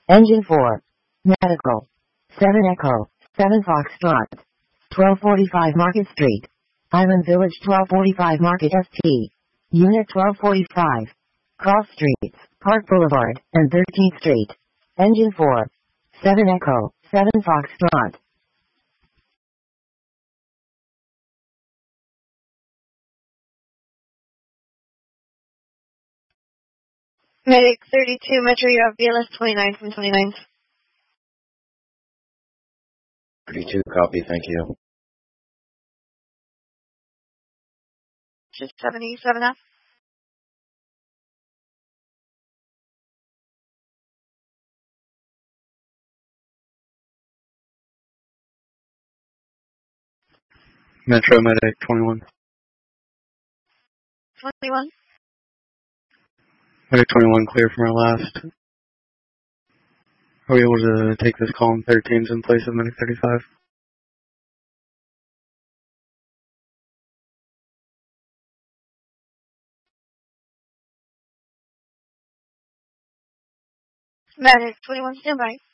Engine 4. Medical. 7 Echo. 7 Foxtrot. 1245 Market Street. Island Village 1245 Market ST. Unit 1245. Cross Streets, Park Boulevard, and 13th Street. Engine 4. 7 Echo. 7 Foxtrot. Medic 32, Metro, you have BLS 29 from 29. 32, copy, thank you. Just 77F. Metro Medic 21. 21. Medic 21 clear from our last. Are we able to take this column 13s in place of Medic 35? Medic 21, standby.